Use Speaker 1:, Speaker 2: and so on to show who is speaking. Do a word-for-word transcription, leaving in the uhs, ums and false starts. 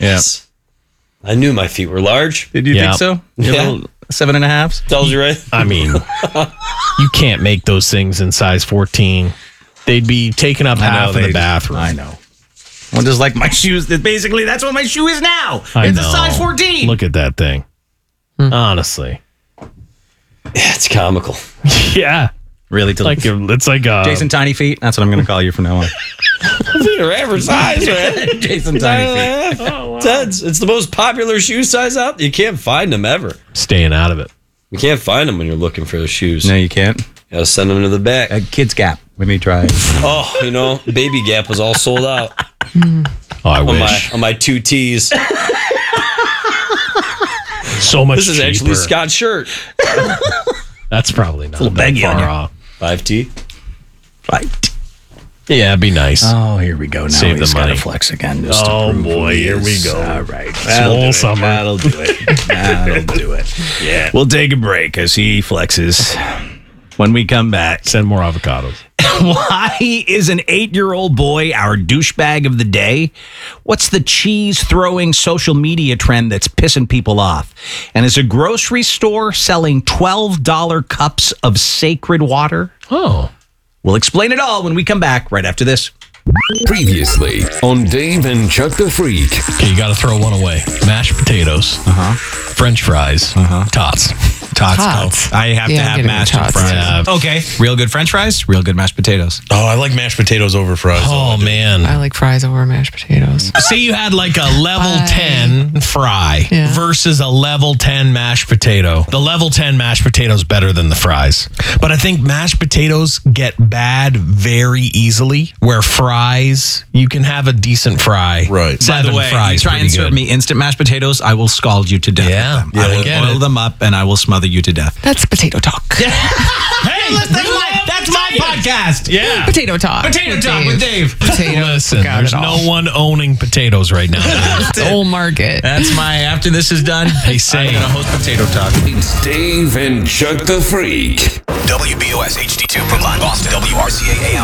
Speaker 1: Yes.
Speaker 2: I knew my feet were large.
Speaker 1: Did you
Speaker 3: Yeah.
Speaker 1: think so? Your
Speaker 2: Yeah.
Speaker 1: little seven and a half?
Speaker 2: Tells you right.
Speaker 3: I mean, you can't make those things in size fourteen. They'd be taking up half of the bathroom.
Speaker 1: I know. Well, just like my shoes. Basically, that's what my shoe is now.
Speaker 3: I
Speaker 1: it's
Speaker 3: know.
Speaker 1: a size fourteen.
Speaker 3: Look at that thing. Honestly.
Speaker 2: Yeah, it's comical.
Speaker 3: Yeah.
Speaker 1: Really? To
Speaker 3: Like a, it's like a
Speaker 1: Jason Tiny Feet? That's what I'm going to call you from now on.
Speaker 2: Your average size, man.
Speaker 1: Jason Tiny Feet.
Speaker 2: Oh, wow. It's, it's the most popular shoe size out. You can't find them ever.
Speaker 3: staying out of it.
Speaker 2: You can't find them when you're looking for the shoes.
Speaker 1: No, you can't.
Speaker 2: You gotta send them to the back.
Speaker 1: A Kids Gap. Let me try.
Speaker 2: Oh, you know, Baby Gap was all sold out
Speaker 3: Oh, I
Speaker 2: on my
Speaker 3: wish.
Speaker 2: on my two T's.
Speaker 3: So much
Speaker 2: This is actually
Speaker 3: cheaper.
Speaker 2: Scott's shirt.
Speaker 3: That's probably not
Speaker 1: little
Speaker 3: that
Speaker 1: baggy on
Speaker 3: far
Speaker 1: you.
Speaker 3: off.
Speaker 2: Five T.
Speaker 1: Right.
Speaker 3: Yeah, it'd be nice.
Speaker 1: Oh, here we go. Now
Speaker 3: Save the
Speaker 1: he's gotta
Speaker 3: money.
Speaker 1: flex again. Just to
Speaker 3: Oh,
Speaker 1: prove
Speaker 3: boy,
Speaker 1: who he
Speaker 3: here we
Speaker 1: is.
Speaker 3: go.
Speaker 1: All right.
Speaker 3: Swole summer.
Speaker 1: That'll do it. That'll do it.
Speaker 3: Yeah.
Speaker 1: We'll take a break as he flexes. When we come back,
Speaker 3: Send more avocados.
Speaker 1: why is an eight-year-old boy our douchebag of the day? What's the cheese-throwing social media trend that's pissing people off? And is a grocery store selling twelve dollar cups of sacred water?
Speaker 3: Oh.
Speaker 1: We'll explain it all when we come back right after this.
Speaker 4: Previously on Dave and Chuck the Freak.
Speaker 3: Okay, you got to throw one away. Mashed potatoes. Uh-huh. French fries. Uh-huh. Tots.
Speaker 1: Tots.
Speaker 5: Tots.
Speaker 1: Oh, I have
Speaker 5: Yeah,
Speaker 1: to
Speaker 5: I'm
Speaker 1: have
Speaker 5: getting
Speaker 1: mashed
Speaker 5: tots.
Speaker 1: fries.
Speaker 3: Yeah.
Speaker 1: Okay. Real good French fries, real good mashed potatoes.
Speaker 6: Oh, I like mashed potatoes over fries.
Speaker 3: Oh, man.
Speaker 5: I like fries over mashed potatoes.
Speaker 3: Say you had like a level
Speaker 5: Bye.
Speaker 3: ten fry
Speaker 5: Yeah.
Speaker 3: versus a level ten mashed potato. The level ten mashed potato is better than the fries. But I think mashed potatoes get bad very easily, where fries, you can have a decent fry.
Speaker 6: Right.
Speaker 1: By
Speaker 3: Seven
Speaker 1: the way,
Speaker 3: fries,
Speaker 1: you try and
Speaker 3: pretty
Speaker 1: serve
Speaker 3: good.
Speaker 1: me instant mashed potatoes, I will scald you to death
Speaker 3: Yeah.
Speaker 1: with them. I
Speaker 3: Yeah, I
Speaker 1: will
Speaker 3: get
Speaker 1: boil
Speaker 3: it.
Speaker 1: them up and I will smother you to death.
Speaker 5: That's potato talk.
Speaker 3: Hey,
Speaker 1: That's my, that's my podcast.
Speaker 3: Yeah.
Speaker 5: Potato talk.
Speaker 1: Potato talk with Dave.
Speaker 5: Potato.
Speaker 3: Listen,
Speaker 5: got
Speaker 3: there's
Speaker 5: it all.
Speaker 3: no one owning potatoes right now.
Speaker 5: The whole market.
Speaker 1: That's my, after this is done,
Speaker 3: They say-
Speaker 1: I'm going to host Potato Talk.
Speaker 4: It's Dave and Chuck the Freak.
Speaker 7: W B O S H D two Brookline, Boston. W R C A A M